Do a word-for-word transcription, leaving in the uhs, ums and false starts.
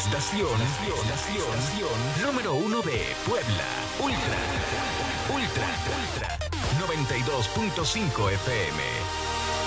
estación, estación, estación número uno de Puebla. Ultra, Ultra, Ultra, noventa y dos punto cinco F M.